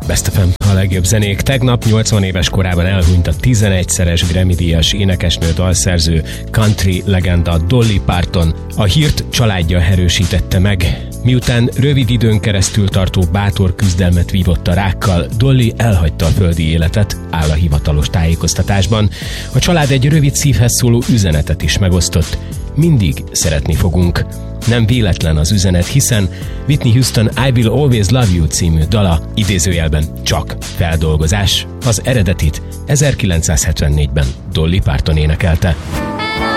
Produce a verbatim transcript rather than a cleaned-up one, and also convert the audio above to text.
Best ef em, a legjobb zenék. Tegnap nyolcvan éves korában elhunyt a tizenegyszeres Grammy-díjas énekesnő, dalszerző, country legenda Dolly Parton. A hírt családja erősítette meg. Miután rövid időn keresztül tartó bátor küzdelmet vívott a rákkal, Dolly elhagyta a földi életet, áll a hivatalos tájékoztatásban. A család egy rövid szívhez szóló üzenetet is megosztott. Mindig szeretni fogunk. Nem véletlen az üzenet, hiszen Whitney Houston I Will Always Love You című dala idézőjelben csak feldolgozás. Az eredetit ezerkilencszázhetvennégyben Dolly Parton énekelte.